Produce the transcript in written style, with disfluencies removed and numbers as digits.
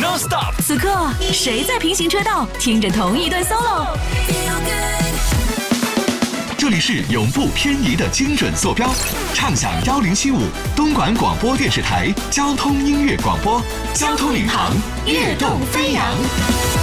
Non Stop。 此刻谁在平行车道听着同一段 solo？ 这里是永不偏移的精准坐标，畅享1075东莞广播电视台交通音乐广播，交通领航，跃动飞扬。